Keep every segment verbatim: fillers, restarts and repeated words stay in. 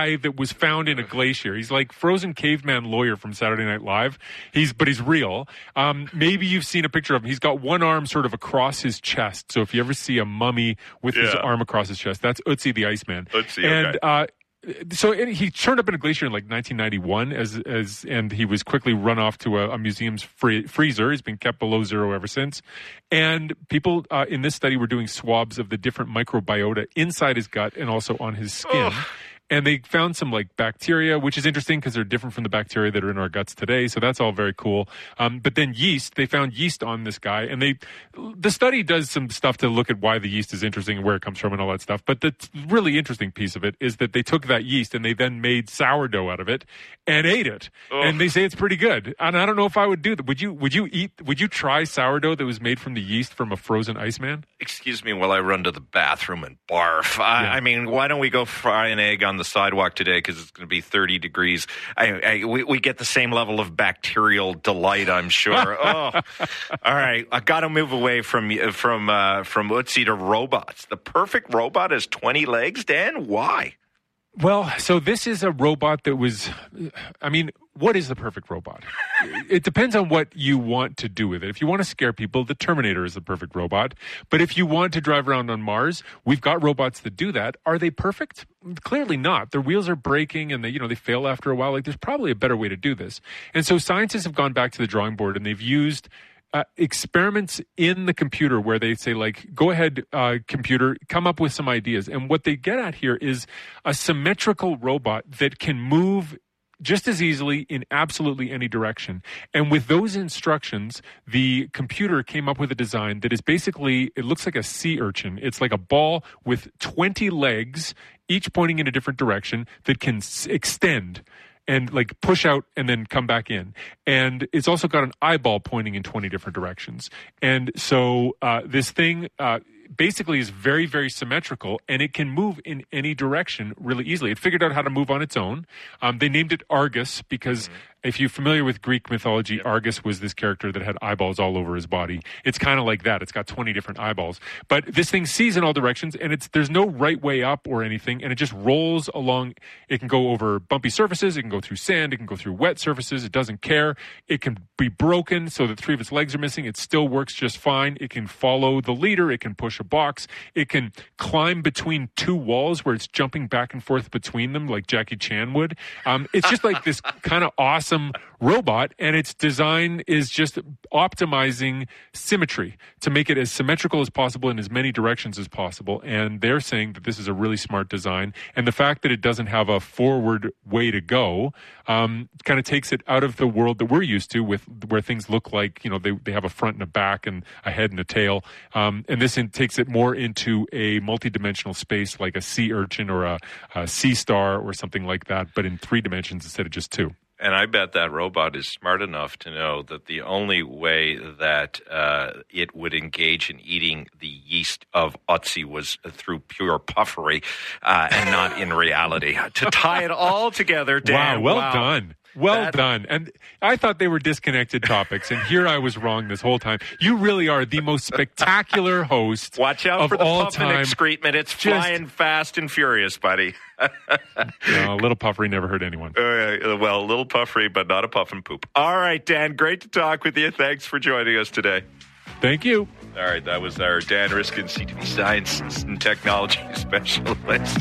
guy that was found in a glacier. He's like frozen caveman lawyer from Saturday Night Live. He's but he's real. Um, maybe you've seen a picture of him. He's got one arm sort of across his chest. So if you ever see a mummy with yeah. his arm across his chest, that's Ötzi the Iceman. Ötzi, and okay. uh, so he turned up in a glacier in like nineteen ninety-one, as as and he was quickly run off to a, a museum's free, freezer. He's been kept below zero ever since. And people uh, in this study were doing swabs of the different microbiota inside his gut and also on his skin. Oh. And they found some like bacteria, which is interesting because they're different from the bacteria that are in our guts today. So that's all very cool. Um, but then yeast, they found yeast on this guy, and they the study does some stuff to look at why the yeast is interesting and where it comes from and all that stuff. But the really interesting piece of it is that they took that yeast and they then made sourdough out of it and ate it. Oh. And they say it's pretty good. And I don't know if I would do that. Would you? Would you eat? Would you try sourdough that was made from the yeast from a frozen Iceman? Excuse me while I run to the bathroom and barf. I, yeah. I mean, why don't we go fry an egg on the sidewalk today because it's going to be thirty degrees. I, I, we, we get the same level of bacterial delight, I'm sure. oh, all right. I got to move away from from uh, from Ötzi to robots. The perfect robot has twenty legs, Dan. Why? Well, so this is a robot that was, I mean, what is the perfect robot? It depends on what you want to do with it. If you want to scare people, the Terminator is the perfect robot. But if you want to drive around on Mars, we've got robots that do that. Are they perfect? Clearly not. Their wheels are breaking and they, you know, they fail after a while. Like there's probably a better way to do this. And so scientists have gone back to the drawing board and they've used Uh, experiments in the computer where they say, like, go ahead, uh, computer, come up with some ideas. And what they get at here is a symmetrical robot that can move just as easily in absolutely any direction. And with those instructions, the computer came up with a design that is basically, it looks like a sea urchin. It's like a ball with twenty legs, each pointing in a different direction, that can s- extend and like push out and then come back in. And it's also got an eyeball pointing in twenty different directions. And so uh, this thing uh, basically is very, very symmetrical, and it can move in any direction really easily. It figured out how to move on its own. Um, they named it Argus because mm-hmm. if you're familiar with Greek mythology, yep. Argus was this character that had eyeballs all over his body. It's kind of like that. It's got twenty different eyeballs. But this thing sees in all directions, and it's there's no right way up or anything, and it just rolls along. It can go over bumpy surfaces. It can go through sand. It can go through wet surfaces. It doesn't care. It can be broken so that three of its legs are missing. It still works just fine. It can follow the leader. It can push a box. It can climb between two walls where it's jumping back and forth between them like Jackie Chan would. Um, it's just like this kind of awesome robot, and its design is just optimizing symmetry to make it as symmetrical as possible in as many directions as possible. And they're saying that this is a really smart design. And the fact that it doesn't have a forward way to go um, kind of takes it out of the world that we're used to, with where things look like, you know, they, they have a front and a back and a head and a tail. Um, and this in, takes it more into a multidimensional space like a sea urchin or a, a sea star or something like that, but in three dimensions instead of just two. And I bet that robot is smart enough to know that the only way that uh, it would engage in eating the yeast of Ötzi was through pure puffery uh, and not in reality. To tie it all together, Dan. Wow, well wow. done. Well That, done. And I thought they were disconnected topics, and here I was wrong this whole time. You really are the most spectacular host Watch out of for the all puff and time. excrement. It's Just, flying fast and furious, buddy. No, a little puffery never hurt anyone. Uh, well, a little puffery, but not a puff and poop. All right, Dan, great to talk with you. Thanks for joining us today. Thank you. All right, that was our Dan Riskin, C T V Science and Technology Specialist.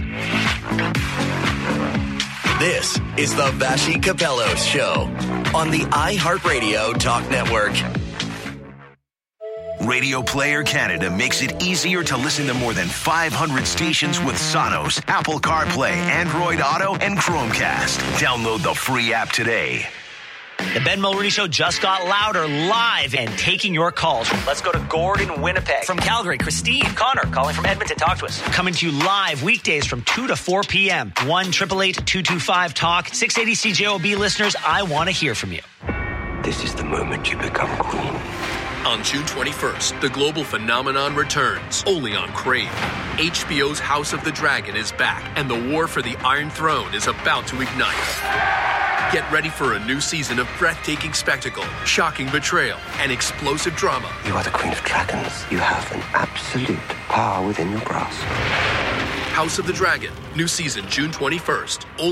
This is the Vassy Capellos Show on the iHeartRadio Talk Network. Radio Player Canada makes it easier to listen to more than five hundred stations with Sonos, Apple CarPlay, Android Auto, and Chromecast. Download the free app today. The Ben Mulroney Show just got louder, live, and taking your calls. Let's go to Gordon, Winnipeg. From Calgary, Christine. Connor, calling from Edmonton. Talk to us. Coming to you live weekdays from two to four p.m. one eight eight eight, two two five, talk. six eighty C J O B listeners, I want to hear from you. This is the moment you become queen. On June twenty-first, the global phenomenon returns, only on Crave. H B O's House of the Dragon is back, and the war for the Iron Throne is about to ignite. Get ready for a new season of breathtaking spectacle, shocking betrayal, and explosive drama. You are the Queen of Dragons. You have an absolute power within your grasp. House of the Dragon, new season June twenty-first.